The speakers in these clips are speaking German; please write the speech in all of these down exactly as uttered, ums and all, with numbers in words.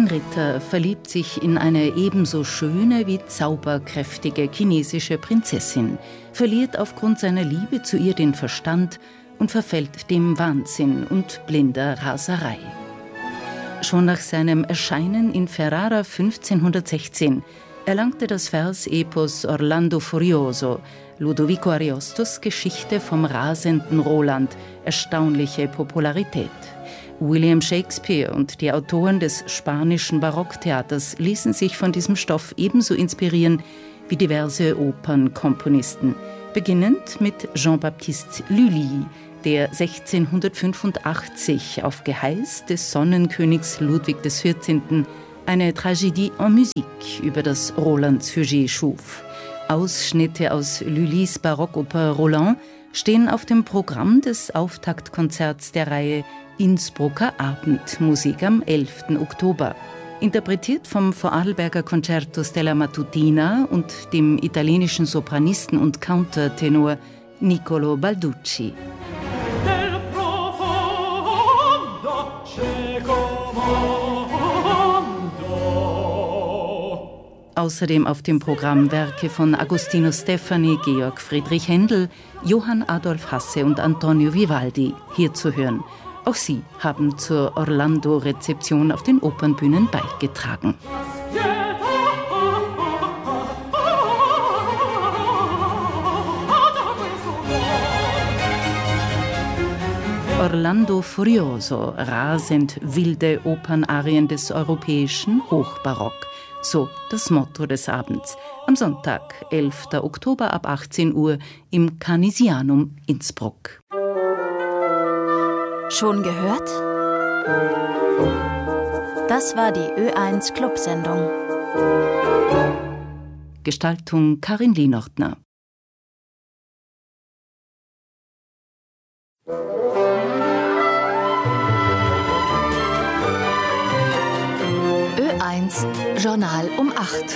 Ein Ritter verliebt sich in eine ebenso schöne wie zauberkräftige chinesische Prinzessin, verliert aufgrund seiner Liebe zu ihr den Verstand und verfällt dem Wahnsinn und blinder Raserei. Schon nach seinem Erscheinen in Ferrara fünfzehnhundertsechzehn erlangte das Versepos Orlando Furioso, Ludovico Ariostos Geschichte vom rasenden Roland, erstaunliche Popularität. William Shakespeare und die Autoren des spanischen Barocktheaters ließen sich von diesem Stoff ebenso inspirieren wie diverse Opernkomponisten, beginnend mit Jean-Baptiste Lully, der sechzehnhundertfünfundachtzig auf Geheiß des Sonnenkönigs Ludwig des vierzehnten eine Tragédie en musique über das Roland-Sujet schuf. Ausschnitte aus Lullys Barockoper Roland stehen auf dem Programm des Auftaktkonzerts der Reihe Innsbrucker Abend, Musik am elften Oktober. Interpretiert vom Vorarlberger Concerto Stella Matutina und dem italienischen Sopranisten und Countertenor Niccolo Balducci. Außerdem auf dem Programm Werke von Agostino Stefani, Georg Friedrich Händel, Johann Adolf Hasse und Antonio Vivaldi hier zu hören. Auch sie haben zur Orlando-Rezeption auf den Opernbühnen beigetragen. Orlando Furioso, rasend wilde Opernarien des europäischen Hochbarock. So das Motto des Abends. Am Sonntag, elften Oktober ab achtzehn Uhr im Canisianum Innsbruck. Schon gehört? Das war die Ö eins Clubsendung. Gestaltung Karin Lienortner. Ö eins Journal um acht.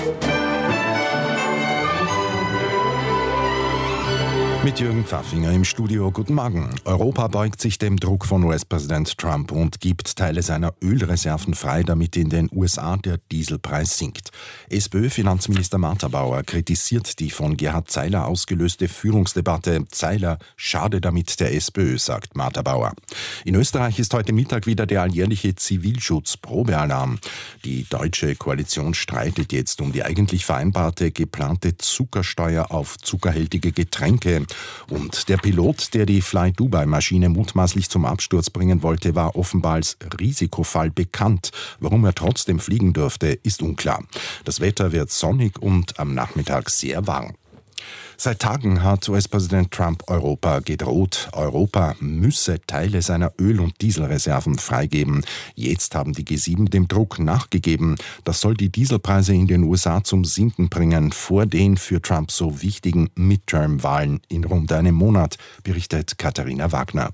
Mit Jürgen Pfaffinger im Studio. Guten Morgen. Europa beugt sich dem Druck von U S-Präsident Trump und gibt Teile seiner Ölreserven frei, damit in den U S A der Dieselpreis sinkt. SPÖ-Finanzminister Martha Bauer kritisiert die von Gerhard Zeiler ausgelöste Führungsdebatte. Zeiler schade damit der SPÖ, sagt Martha Bauer. In Österreich ist heute Mittag wieder der alljährliche Zivilschutz-Probealarm. Die deutsche Koalition streitet jetzt um die eigentlich vereinbarte geplante Zuckersteuer auf zuckerhaltige Getränke. Und der Pilot, der die Fly Dubai-Maschine mutmaßlich zum Absturz bringen wollte, war offenbar als Risikofall bekannt. Warum er trotzdem fliegen durfte, ist unklar. Das Wetter wird sonnig und am Nachmittag sehr warm. Seit Tagen hat U S-Präsident Trump Europa gedroht. Europa müsse Teile seiner Öl- und Dieselreserven freigeben. Jetzt haben die G sieben dem Druck nachgegeben. Das soll die Dieselpreise in den U S A zum Sinken bringen, vor den für Trump so wichtigen Midterm-Wahlen in rund einem Monat, berichtet Katharina Wagner.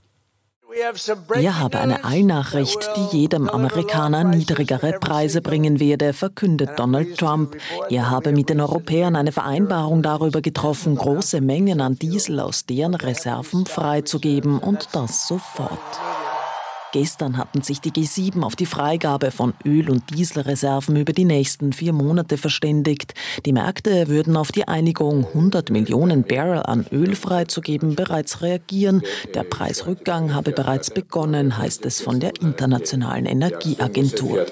Wir haben eine Eilnachricht, die jedem Amerikaner niedrigere Preise bringen werde, verkündet Donald Trump. Er habe mit den Europäern eine Vereinbarung darüber getroffen, große Mengen an Diesel aus deren Reserven freizugeben, und das sofort. Gestern hatten sich die G sieben auf die Freigabe von Öl- und Dieselreserven über die nächsten vier Monate verständigt. Die Märkte würden auf die Einigung, hundert Millionen Barrel an Öl freizugeben, bereits reagieren. Der Preisrückgang habe bereits begonnen, heißt es von der Internationalen Energieagentur.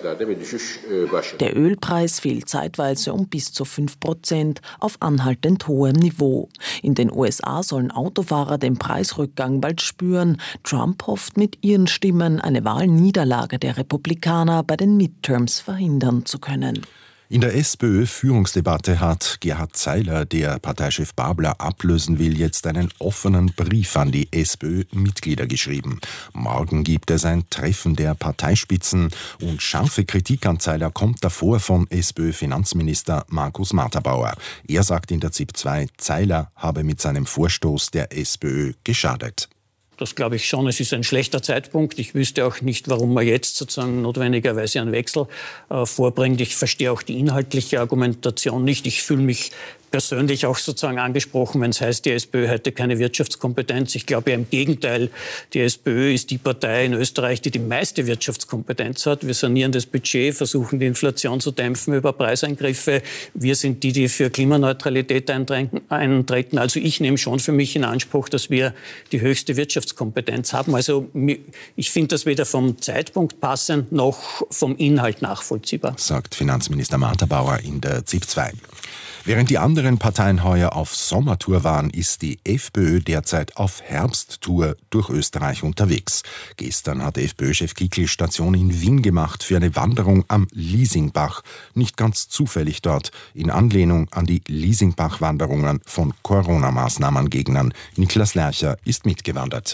Der Ölpreis fiel zeitweise um bis zu fünf Prozent auf anhaltend hohem Niveau. In den U S A sollen Autofahrer den Preisrückgang bald spüren. Trump hofft mit ihren Stimmen, eine Wahlniederlage der Republikaner bei den Midterms verhindern zu können. In der SPÖ-Führungsdebatte hat Gerhard Zeiler, der Parteichef Babler ablösen will, jetzt einen offenen Brief an die SPÖ-Mitglieder geschrieben. Morgen gibt es ein Treffen der Parteispitzen und scharfe Kritik an Zeiler kommt davor von SPÖ-Finanzminister Markus Martha-Bauer. Er sagt in der ZIP zwei, Zeiler habe mit seinem Vorstoß der SPÖ geschadet. Das glaube ich schon. Es ist ein schlechter Zeitpunkt. Ich wüsste auch nicht, warum man jetzt sozusagen notwendigerweise einen Wechsel äh, vorbringt. Ich verstehe auch die inhaltliche Argumentation nicht. Ich fühle mich persönlich auch sozusagen angesprochen, wenn es heißt, die SPÖ hätte keine Wirtschaftskompetenz. Ich glaube ja im Gegenteil, die SPÖ ist die Partei in Österreich, die die meiste Wirtschaftskompetenz hat. Wir sanieren das Budget, versuchen die Inflation zu dämpfen über Preiseingriffe. Wir sind die, die für Klimaneutralität eintreten. Also ich nehme schon für mich in Anspruch, dass wir die höchste Wirtschaftskompetenz haben. Also ich finde das weder vom Zeitpunkt passend noch vom Inhalt nachvollziehbar. Sagt Finanzminister Martha Bauer in der ZIP zwei. Während die anderen Parteien heuer auf Sommertour waren, ist die FPÖ derzeit auf Herbsttour durch Österreich unterwegs. Gestern hat FPÖ-Chef Kickl Station in Wien gemacht für eine Wanderung am Liesingbach. Nicht ganz zufällig dort, in Anlehnung an die Liesingbach-Wanderungen von Corona-Maßnahmengegnern. Niklas Lercher ist mitgewandert.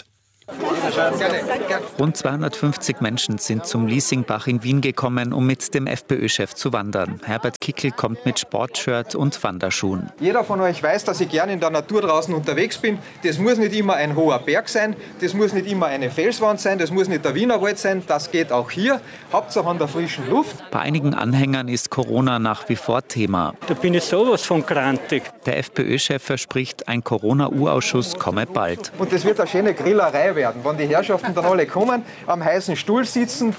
Rund zweihundertfünfzig Menschen sind zum Liesingbach in Wien gekommen, um mit dem FPÖ-Chef zu wandern. Herbert Kickl kommt mit Sportshirt und Wanderschuhen. Jeder von euch weiß, dass ich gerne in der Natur draußen unterwegs bin. Das muss nicht immer ein hoher Berg sein, das muss nicht immer eine Felswand sein, das muss nicht der Wienerwald sein, das geht auch hier. Hauptsache an der frischen Luft. Bei einigen Anhängern ist Corona nach wie vor Thema. Da bin ich sowas von krantig. Der FPÖ-Chef verspricht, ein Corona-U-Ausschuss komme bald. Und das wird eine schöne Grillerei werden, wenn die Herrschaften dann alle kommen, am heißen Stuhl sitzen.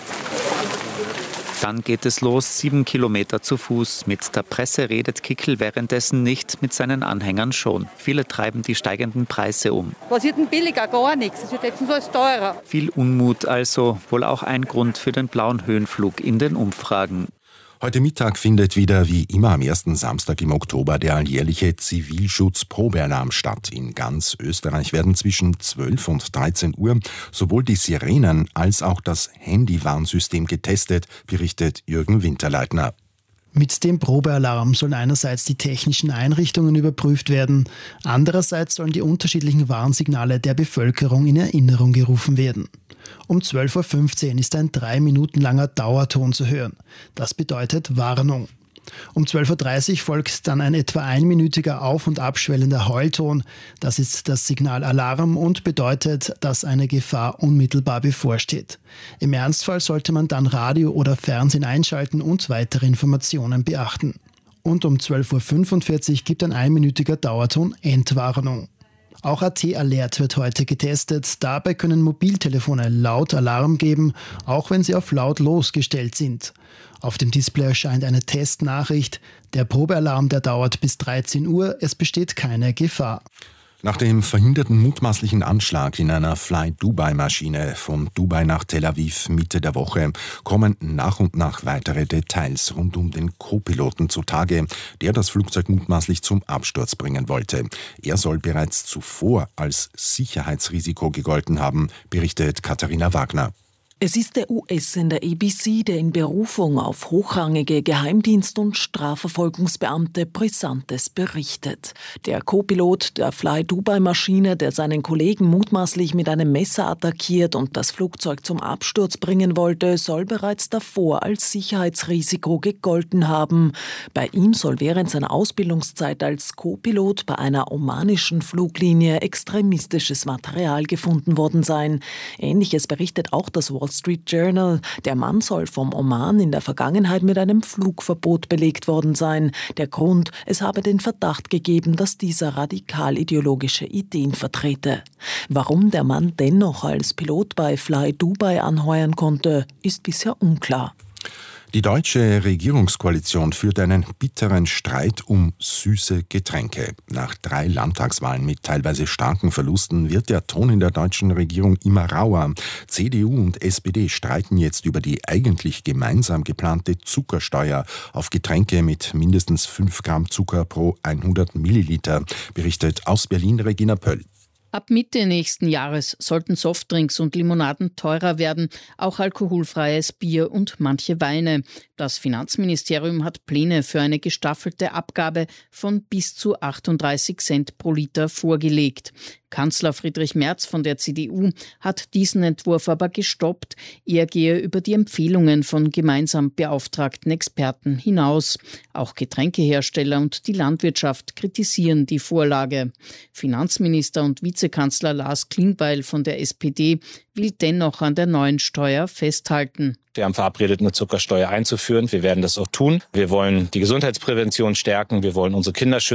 Dann geht es los, sieben Kilometer zu Fuß. Mit der Presse redet Kickl währenddessen nicht, mit seinen Anhängern schon. Viele treiben die steigenden Preise um. Was wird denn billiger? Gar nichts. Es wird jetzt so alles teurer. Viel Unmut also, wohl auch ein Grund für den blauen Höhenflug in den Umfragen. Heute Mittag findet wieder wie immer am ersten Samstag im Oktober der alljährliche Zivilschutz-Probealarm statt. In ganz Österreich werden zwischen zwölf und dreizehn Uhr sowohl die Sirenen als auch das Handywarnsystem getestet, berichtet Jürgen Winterleitner. Mit dem Probealarm sollen einerseits die technischen Einrichtungen überprüft werden, andererseits sollen die unterschiedlichen Warnsignale der Bevölkerung in Erinnerung gerufen werden. Um zwölf Uhr fünfzehn ist ein drei Minuten langer Dauerton zu hören. Das bedeutet Warnung. Um zwölf Uhr dreißig folgt dann ein etwa einminütiger auf- und abschwellender Heulton. Das ist das Signal Alarm und bedeutet, dass eine Gefahr unmittelbar bevorsteht. Im Ernstfall sollte man dann Radio oder Fernsehen einschalten und weitere Informationen beachten. Und um zwölf Uhr fünfundvierzig gibt ein einminütiger Dauerton Entwarnung. Auch A T Alert wird heute getestet. Dabei können Mobiltelefone laut Alarm geben, auch wenn sie auf lautlos gestellt sind. Auf dem Display erscheint eine Testnachricht. Der Probealarm, der dauert bis dreizehn Uhr. Es besteht keine Gefahr. Nach dem verhinderten mutmaßlichen Anschlag in einer Fly-Dubai-Maschine von Dubai nach Tel Aviv Mitte der Woche kommen nach und nach weitere Details rund um den Co-Piloten zutage, der das Flugzeug mutmaßlich zum Absturz bringen wollte. Er soll bereits zuvor als Sicherheitsrisiko gegolten haben, berichtet Katharina Wagner. Es ist der U S-Sender A B C, der in Berufung auf hochrangige Geheimdienst- und Strafverfolgungsbeamte Brisantes berichtet. Der Co-Pilot der Fly-Dubai-Maschine, der seinen Kollegen mutmaßlich mit einem Messer attackiert und das Flugzeug zum Absturz bringen wollte, soll bereits davor als Sicherheitsrisiko gegolten haben. Bei ihm soll während seiner Ausbildungszeit als Co-Pilot bei einer omanischen Fluglinie extremistisches Material gefunden worden sein. Ähnliches berichtet auch das Wall Street Journal. Der Mann soll vom Oman in der Vergangenheit mit einem Flugverbot belegt worden sein. Der Grund, es habe den Verdacht gegeben, dass dieser radikal-ideologische Ideen vertrete. Warum der Mann dennoch als Pilot bei Fly Dubai anheuern konnte, ist bisher unklar. Die deutsche Regierungskoalition führt einen bitteren Streit um süße Getränke. Nach drei Landtagswahlen mit teilweise starken Verlusten wird der Ton in der deutschen Regierung immer rauer. C D U und S P D streiten jetzt über die eigentlich gemeinsam geplante Zuckersteuer auf Getränke mit mindestens fünf Gramm Zucker pro hundert Milliliter, berichtet aus Berlin Regina Pöll. Ab Mitte nächsten Jahres sollten Softdrinks und Limonaden teurer werden, auch alkoholfreies Bier und manche Weine. Das Finanzministerium hat Pläne für eine gestaffelte Abgabe von bis zu achtunddreißig Cent pro Liter vorgelegt. Kanzler Friedrich Merz von der C D U hat diesen Entwurf aber gestoppt. Er gehe über die Empfehlungen von gemeinsam beauftragten Experten hinaus. Auch Getränkehersteller und die Landwirtschaft kritisieren die Vorlage. Finanzminister und Vizekanzler Lars Klingbeil von der S P D will dennoch an der neuen Steuer festhalten. Wir haben verabredet, eine Zuckersteuer einzuführen. Wir werden das auch tun. Wir wollen die Gesundheitsprävention stärken. Wir wollen unsere Kinder schützen.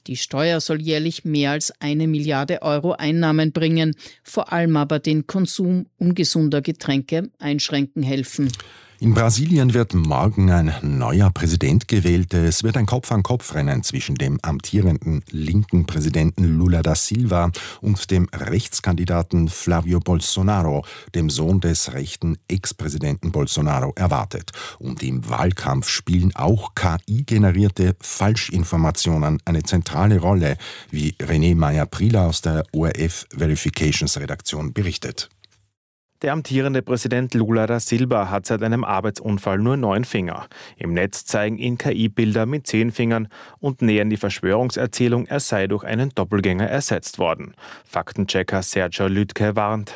Die Steuer soll jährlich mehr als eine Milliarde Euro Einnahmen bringen, vor allem aber den Konsum ungesunder Getränke einschränken helfen. In Brasilien wird morgen ein neuer Präsident gewählt. Es wird ein Kopf-an-Kopf-Rennen zwischen dem amtierenden linken Präsidenten Lula da Silva und dem Rechtskandidaten Flávio Bolsonaro, dem Sohn des rechten Ex-Präsidenten Bolsonaro, erwartet. Und im Wahlkampf spielen auch K I-generierte Falschinformationen eine zentrale Rolle, wie René Meyer-Prieler aus der O R F Verifications-Redaktion berichtet. Der amtierende Präsident Lula da Silva hat seit einem Arbeitsunfall nur neun Finger. Im Netz zeigen ihn K I-Bilder mit zehn Fingern und nähern die Verschwörungserzählung, er sei durch einen Doppelgänger ersetzt worden. Faktenchecker Sergio Lüdke warnt.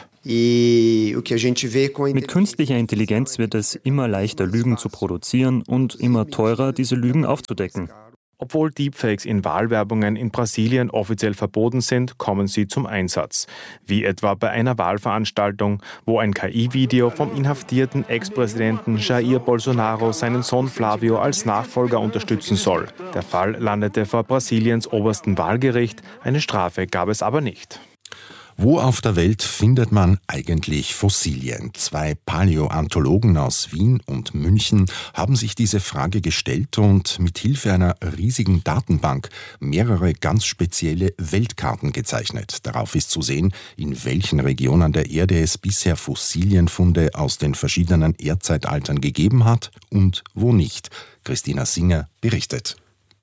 Mit künstlicher Intelligenz wird es immer leichter, Lügen zu produzieren und immer teurer, diese Lügen aufzudecken. Obwohl Deepfakes in Wahlwerbungen in Brasilien offiziell verboten sind, kommen sie zum Einsatz. Wie etwa bei einer Wahlveranstaltung, wo ein K I-Video vom inhaftierten Ex-Präsidenten Jair Bolsonaro seinen Sohn Flávio als Nachfolger unterstützen soll. Der Fall landete vor Brasiliens oberstem Wahlgericht, eine Strafe gab es aber nicht. Wo auf der Welt findet man eigentlich Fossilien? Zwei Paläontologen aus Wien und München haben sich diese Frage gestellt und mit Hilfe einer riesigen Datenbank mehrere ganz spezielle Weltkarten gezeichnet. Darauf ist zu sehen, in welchen Regionen der Erde es bisher Fossilienfunde aus den verschiedenen Erdzeitaltern gegeben hat und wo nicht. Christina Singer berichtet.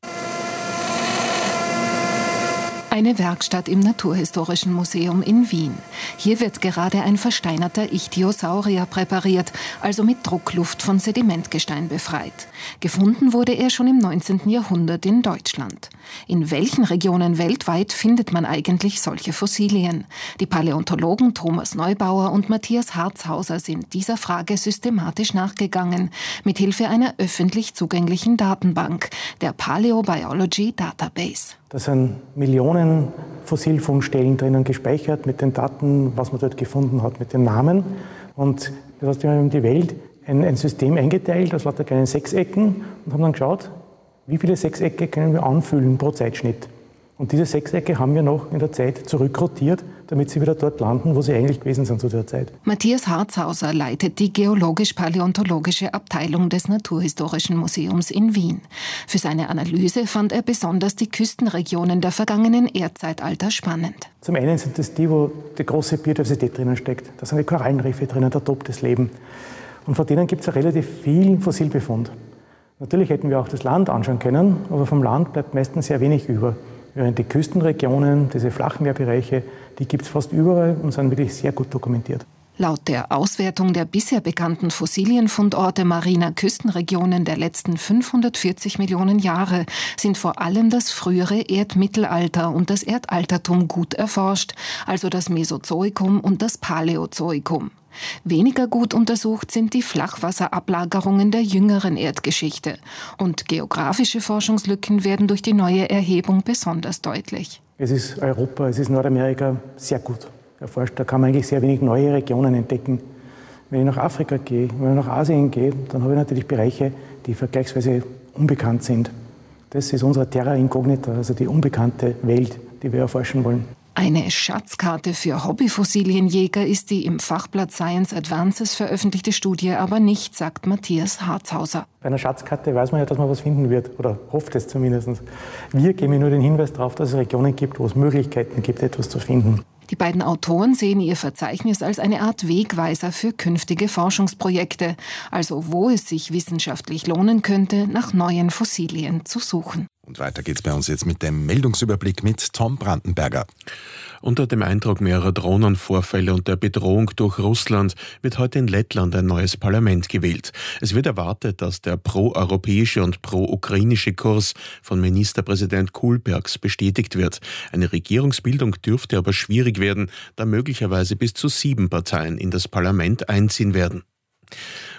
Eine Werkstatt im Naturhistorischen Museum in Wien. Hier wird gerade ein versteinerter Ichthyosaurier präpariert, also mit Druckluft von Sedimentgestein befreit. Gefunden wurde er schon im neunzehnten Jahrhundert in Deutschland. In welchen Regionen weltweit findet man eigentlich solche Fossilien? Die Paläontologen Thomas Neubauer und Matthias Harzhauser sind dieser Frage systematisch nachgegangen, mithilfe einer öffentlich zugänglichen Datenbank, der Paleobiology Database. Da sind Millionen Fossilfundstellen drinnen gespeichert mit den Daten, was man dort gefunden hat, mit den Namen. Und das heißt, wir haben die Welt ein, ein System eingeteilt aus lauter kleinen Sechsecken und haben dann geschaut, wie viele Sechsecke können wir anfüllen pro Zeitschnitt. Und diese Sechsecke haben wir noch in der Zeit zurückrotiert, damit sie wieder dort landen, wo sie eigentlich gewesen sind zu der Zeit. Matthias Harzhauser leitet die geologisch-paläontologische Abteilung des Naturhistorischen Museums in Wien. Für seine Analyse fand er besonders die Küstenregionen der vergangenen Erdzeitalter spannend. Zum einen sind das die, wo die große Biodiversität drinnen steckt. Da sind die Korallenriffe drinnen, da tobt das Leben. Und von denen gibt es auch relativ viel Fossilbefund. Natürlich hätten wir auch das Land anschauen können, aber vom Land bleibt meistens sehr wenig über. Während die Küstenregionen, diese Flachmeerbereiche, die gibt es fast überall und sind wirklich sehr gut dokumentiert. Laut der Auswertung der bisher bekannten Fossilienfundorte mariner Küstenregionen der letzten fünfhundertvierzig Millionen Jahre sind vor allem das frühere Erdmittelalter und das Erdaltertum gut erforscht, also das Mesozoikum und das Paläozoikum. Weniger gut untersucht sind die Flachwasserablagerungen der jüngeren Erdgeschichte. Und geografische Forschungslücken werden durch die neue Erhebung besonders deutlich. Es ist Europa, es ist Nordamerika sehr gut erforscht. Da kann man eigentlich sehr wenig neue Regionen entdecken. Wenn ich nach Afrika gehe, wenn ich nach Asien gehe, dann habe ich natürlich Bereiche, die vergleichsweise unbekannt sind. Das ist unsere Terra Incognita, also die unbekannte Welt, die wir erforschen wollen. Eine Schatzkarte für Hobbyfossilienjäger ist die im Fachblatt Science Advances veröffentlichte Studie aber nicht, sagt Matthias Harzhauser. Bei einer Schatzkarte weiß man ja, dass man was finden wird, oder hofft es zumindest. Wir geben nur den Hinweis darauf, dass es Regionen gibt, wo es Möglichkeiten gibt, etwas zu finden. Die beiden Autoren sehen ihr Verzeichnis als eine Art Wegweiser für künftige Forschungsprojekte, also wo es sich wissenschaftlich lohnen könnte, nach neuen Fossilien zu suchen. Und weiter geht's bei uns jetzt mit dem Meldungsüberblick mit Tom Brandenberger. Unter dem Eindruck mehrerer Drohnenvorfälle und der Bedrohung durch Russland wird heute in Lettland ein neues Parlament gewählt. Es wird erwartet, dass der pro-europäische und pro-ukrainische Kurs von Ministerpräsident Kulbergs bestätigt wird. Eine Regierungsbildung dürfte aber schwierig werden, da möglicherweise bis zu sieben Parteien in das Parlament einziehen werden.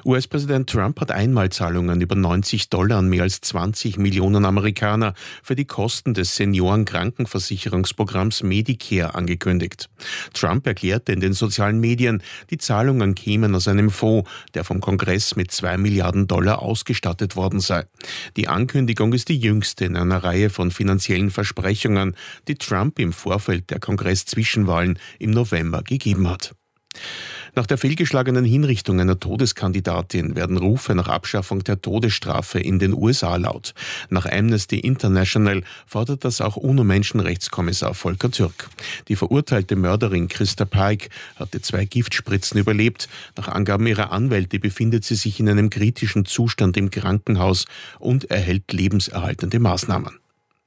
U S-Präsident Trump hat Einmalzahlungen über neunzig Dollar an mehr als zwanzig Millionen Amerikaner für die Kosten des Seniorenkrankenversicherungsprogramms Medicare angekündigt. Trump erklärte in den sozialen Medien, die Zahlungen kämen aus einem Fonds, der vom Kongress mit zwei Milliarden Dollar ausgestattet worden sei. Die Ankündigung ist die jüngste in einer Reihe von finanziellen Versprechungen, die Trump im Vorfeld der Kongress-Zwischenwahlen im November gegeben hat. Nach der fehlgeschlagenen Hinrichtung einer Todeskandidatin werden Rufe nach Abschaffung der Todesstrafe in den U S A laut. Nach Amnesty International fordert das auch UNO-Menschenrechtskommissar Volker Türk. Die verurteilte Mörderin Christa Pike hatte zwei Giftspritzen überlebt. Nach Angaben ihrer Anwälte befindet sie sich in einem kritischen Zustand im Krankenhaus und erhält lebenserhaltende Maßnahmen.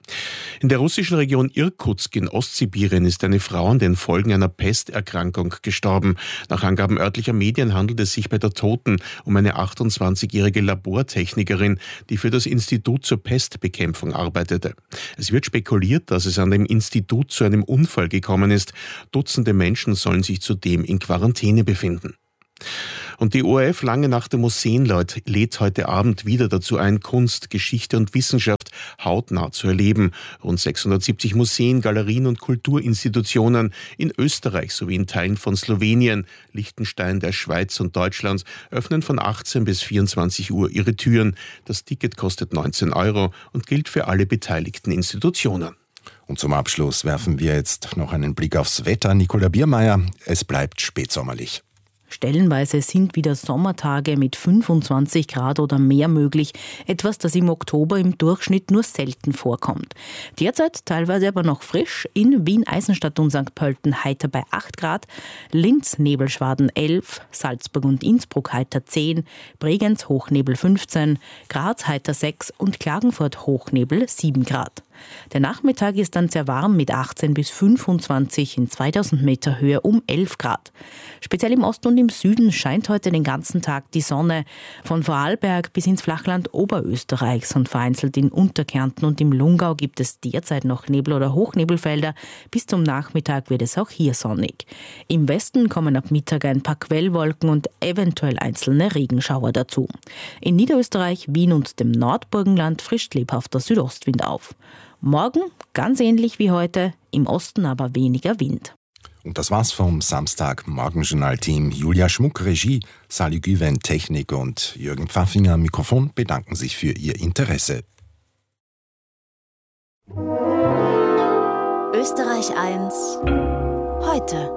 In der russischen Region Irkutsk in Ostsibirien ist eine Frau an den Folgen einer Pesterkrankung gestorben. Nach Angaben örtlicher Medien handelt es sich bei der Toten um eine achtundzwanzigjährige Labortechnikerin, die für das Institut zur Pestbekämpfung arbeitete. Es wird spekuliert, dass es an dem Institut zu einem Unfall gekommen ist. Dutzende Menschen sollen sich zudem in Quarantäne befinden. Und die O R F Lange Nacht der Museen lädt heute Abend wieder dazu ein, Kunst, Geschichte und Wissenschaft hautnah zu erleben. Rund sechshundertsiebzig Museen, Galerien und Kulturinstitutionen in Österreich sowie in Teilen von Slowenien, Liechtenstein, der Schweiz und Deutschland öffnen von achtzehn bis vierundzwanzig Uhr ihre Türen. Das Ticket kostet neunzehn Euro und gilt für alle beteiligten Institutionen. Und zum Abschluss werfen wir jetzt noch einen Blick aufs Wetter. Nicola Biermeier, es bleibt spätsommerlich. Stellenweise sind wieder Sommertage mit fünfundzwanzig Grad oder mehr möglich, etwas, das im Oktober im Durchschnitt nur selten vorkommt. Derzeit teilweise aber noch frisch, in Wien, Eisenstadt und Sankt Pölten heiter bei acht Grad, Linz, Nebelschwaden elf, Salzburg und Innsbruck heiter zehn, Bregenz Hochnebel fünfzehn, Graz heiter sechs und Klagenfurt Hochnebel sieben Grad. Der Nachmittag ist dann sehr warm mit achtzehn bis fünfundzwanzig in zweitausend Meter Höhe um elf Grad. Speziell im Osten und im Süden scheint heute den ganzen Tag die Sonne. Von Vorarlberg bis ins Flachland Oberösterreichs und vereinzelt in Unterkärnten und im Lungau gibt es derzeit noch Nebel- oder Hochnebelfelder. Bis zum Nachmittag wird es auch hier sonnig. Im Westen kommen ab Mittag ein paar Quellwolken und eventuell einzelne Regenschauer dazu. In Niederösterreich, Wien und dem Nordburgenland frischt lebhafter Südostwind auf. Morgen ganz ähnlich wie heute, im Osten aber weniger Wind. Und das war's vom Samstag-Morgenjournal-Team. Julia Schmuck, Regie, Sally Güven, Technik und Jürgen Pfaffinger, Mikrofon, bedanken sich für Ihr Interesse. Österreich eins heute.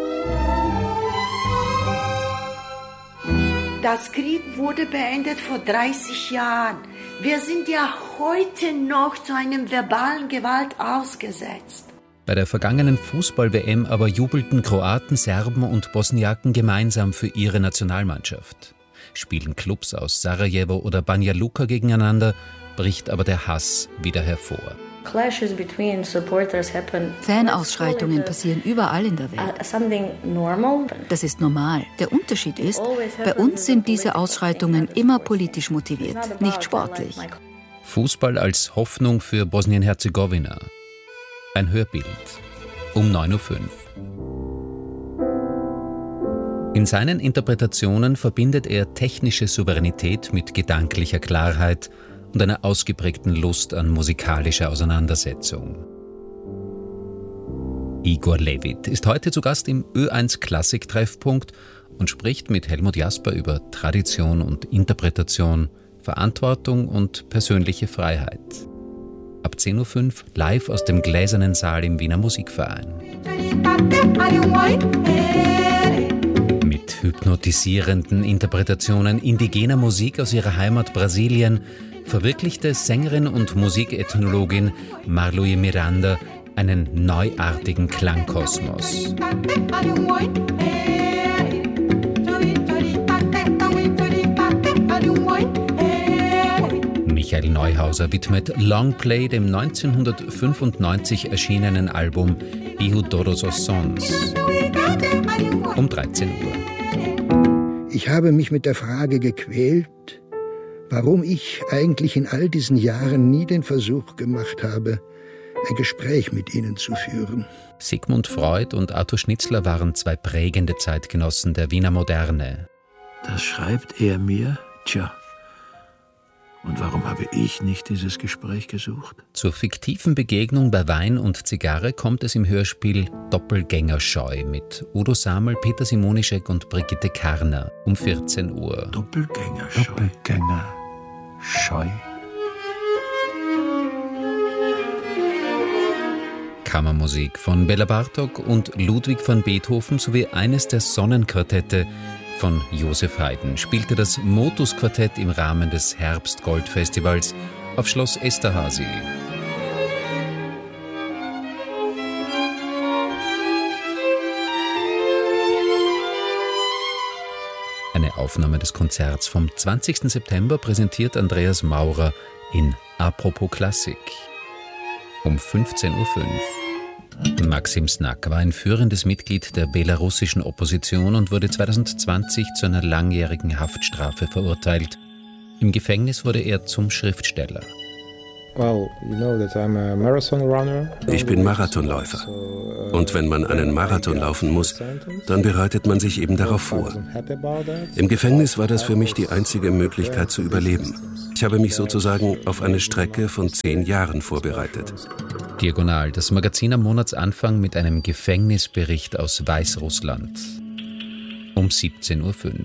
Das Krieg wurde beendet vor dreißig Jahren. Wir sind ja heute noch zu einem verbalen Gewalt ausgesetzt. Bei der vergangenen Fußball-W M aber jubelten Kroaten, Serben und Bosniaken gemeinsam für ihre Nationalmannschaft. Spielen Clubs aus Sarajevo oder Banja Luka gegeneinander, bricht aber der Hass wieder hervor. Fanausschreitungen passieren überall in der Welt. Das ist normal. Der Unterschied ist, bei uns sind diese Ausschreitungen immer politisch motiviert, nicht sportlich. Fußball als Hoffnung für Bosnien-Herzegowina. Ein Hörbild. Um neun Uhr fünf. In seinen Interpretationen verbindet er technische Souveränität mit gedanklicher Klarheit und einer ausgeprägten Lust an musikalischer Auseinandersetzung. Igor Levit ist heute zu Gast im Ö eins Klassik-Treffpunkt und spricht mit Helmut Jasper über Tradition und Interpretation, Verantwortung und persönliche Freiheit. Ab zehn Uhr fünf live aus dem Gläsernen Saal im Wiener Musikverein. Mit hypnotisierenden Interpretationen indigener Musik aus ihrer Heimat Brasilien verwirklichte Sängerin und Musikethnologin Marluye Miranda einen neuartigen Klangkosmos. Michael Neuhauser widmet Longplay dem neunzehnhundertfünfundneunzig erschienenen Album Ihu Todos os Sons um dreizehn Uhr. Ich habe mich mit der Frage gequält, warum ich eigentlich in all diesen Jahren nie den Versuch gemacht habe, ein Gespräch mit ihnen zu führen. Sigmund Freud und Arthur Schnitzler waren zwei prägende Zeitgenossen der Wiener Moderne. Das schreibt er mir? Tja. Und warum habe ich nicht dieses Gespräch gesucht? Zur fiktiven Begegnung bei Wein und Zigarre kommt es im Hörspiel Doppelgängerscheu mit Udo Samel, Peter Simonischek und Brigitte Karner um vierzehn Uhr. Doppelgängerscheu. Doppelgängerscheu. Kammermusik von Bela Bartok und Ludwig van Beethoven sowie eines der Sonnenquartette von Josef Haydn spielte das Motus-Quartett im Rahmen des Herbst-Gold-Festivals auf Schloss Esterházy. Eine Aufnahme des Konzerts vom zwanzigsten September präsentiert Andreas Maurer in Apropos Klassik um fünfzehn Uhr fünf. Maxim Znak war ein führendes Mitglied der belarussischen Opposition und wurde zweitausendzwanzig zu einer langjährigen Haftstrafe verurteilt. Im Gefängnis wurde er zum Schriftsteller. Ich bin Marathonläufer. Und wenn man einen Marathon laufen muss, dann bereitet man sich eben darauf vor. Im Gefängnis war das für mich die einzige Möglichkeit zu überleben. Ich habe mich sozusagen auf eine Strecke von zehn Jahren vorbereitet. Diagonal, das Magazin am Monatsanfang mit einem Gefängnisbericht aus Weißrussland. Um siebzehn Uhr fünf.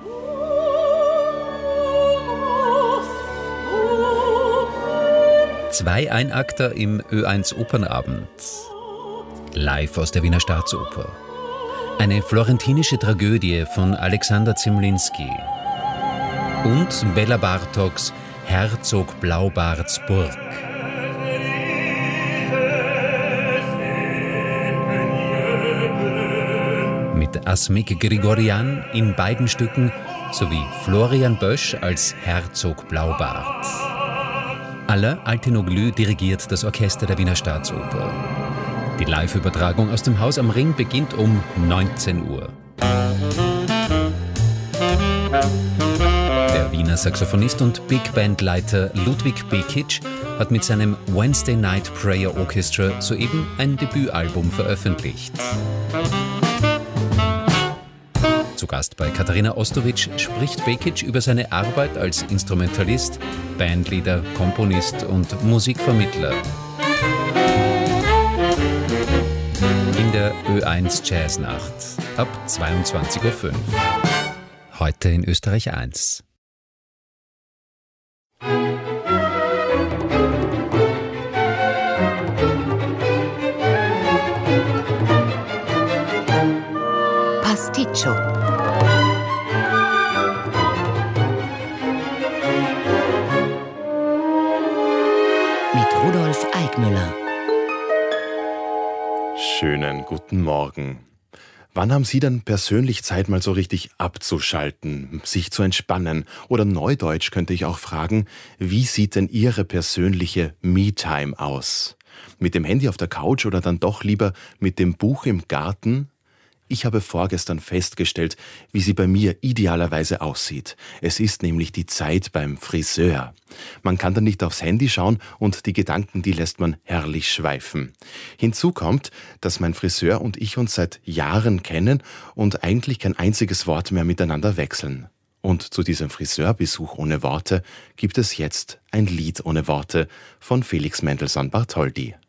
Zwei Einakter im Ö eins Opernabend. Live aus der Wiener Staatsoper. Eine florentinische Tragödie von Alexander Zemlinsky. Und Bela Bartoks Herzog Blaubarts Burg. Mit Asmik Grigorian in beiden Stücken sowie Florian Bösch als Herzog Blaubart. Alain Altinoglu dirigiert das Orchester der Wiener Staatsoper. Die Live-Übertragung aus dem Haus am Ring beginnt um neunzehn Uhr. Der Wiener Saxophonist und Big-Band-Leiter Ludwig Bekic hat mit seinem Wednesday Night Prayer Orchestra soeben ein Debütalbum veröffentlicht. Zu Gast bei Katharina Ostowitsch spricht Bekic über seine Arbeit als Instrumentalist, Bandleader, Komponist und Musikvermittler. In der Ö eins Jazznacht ab zweiundzwanzig Uhr fünf. Heute in Österreich eins. Pasticcio. Mit Rudolf Eigmüller. Schönen guten Morgen. Wann haben Sie denn persönlich Zeit, mal so richtig abzuschalten, sich zu entspannen? Oder neudeutsch könnte ich auch fragen, wie sieht denn Ihre persönliche Me-Time aus? Mit dem Handy auf der Couch oder dann doch lieber mit dem Buch im Garten? Ich habe vorgestern festgestellt, wie sie bei mir idealerweise aussieht. Es ist nämlich die Zeit beim Friseur. Man kann dann nicht aufs Handy schauen und die Gedanken, die lässt man herrlich schweifen. Hinzu kommt, dass mein Friseur und ich uns seit Jahren kennen und eigentlich kein einziges Wort mehr miteinander wechseln. Und zu diesem Friseurbesuch ohne Worte gibt es jetzt ein Lied ohne Worte von Felix Mendelssohn Bartholdy.